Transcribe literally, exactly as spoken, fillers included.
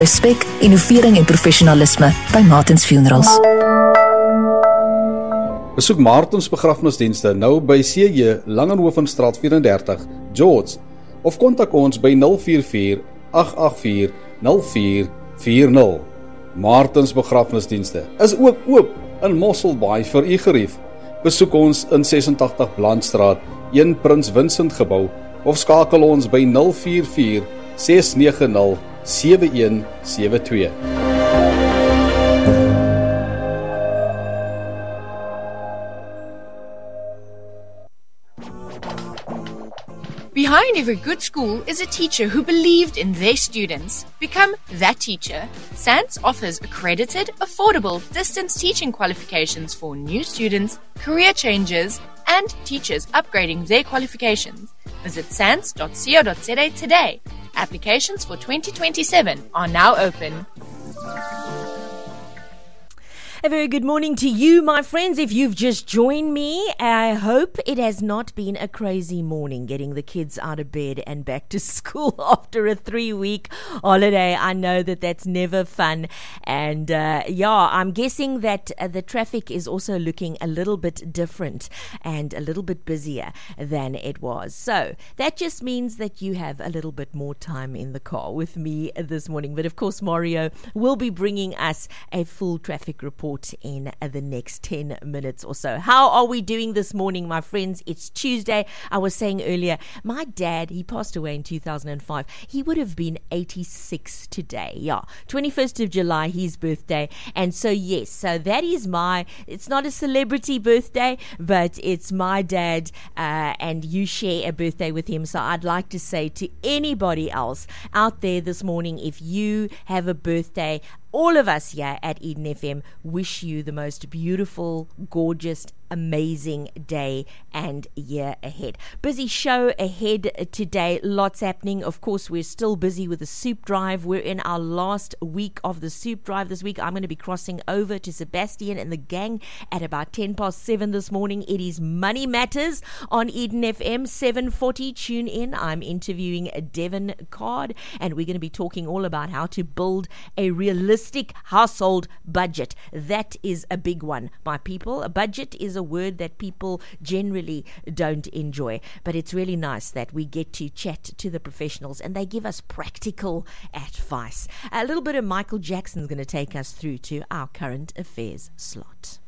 Respek, innovering en professionalisme by Martins Funerals. Besoek Martins Begrafnisdienste nou by C J Langenhovenstraat vyf en dertig, George, of kontak ons by nul vier vier, agt agt vier, nul vier vier nul. Martins Begrafnisdienste is ook oop in Mosselbaai vir u gerief. Besoek ons in ses en tagtig Blandstraat, een Prins Vincent gebou, of skakel ons by nul vier vier, ses nege nul, sewe een sewe twee. Behind every good school is a teacher who believed in their students. Become that teacher. S A N T S offers accredited, affordable, distance teaching qualifications for new students, career changers, and teachers upgrading their qualifications. Visit sans dot co dot za today. Applications for twenty twenty-seven are now open. A very good morning to you, my friends. If you've just joined me, I hope it has not been a crazy morning getting the kids out of bed and back to school after a three-week holiday. I know that that's never fun. And uh, yeah, I'm guessing that uh, the traffic is also looking a little bit different and a little bit busier than it was. So that just means that you have a little bit more time in the car with me this morning. But of course, Mario will be bringing us a full traffic report in the next ten minutes or so. How are we doing this morning, my friends? It's Tuesday. I was saying earlier, my dad, he passed away in two thousand five. He would have been eighty-six today. Yeah, twenty-first of July, his birthday. And so, yes, so that is my, it's not a celebrity birthday, but it's my dad, uh, and you share a birthday with him. So I'd like to say to anybody else out there this morning, if you have a birthday, all of us here at Eden F M wish you the most beautiful, gorgeous, amazing day and year ahead. Busy show ahead today, lots happening. Of course, we're still busy with the soup drive. We're in our last week of the soup drive this week. I'm going to be crossing over to Sebastian and the gang at about ten past seven this morning. It is Money Matters on Eden F M, seven forty. Tune in. I'm interviewing Devin Card, and we're going to be talking all about how to build a realistic household budget. That is a big one, my people. A budget is a word that people generally don't enjoy, but it's really nice that we get to chat to the professionals and they give us practical advice. A little bit of Michael Jackson's going to take us through to our current affairs slot.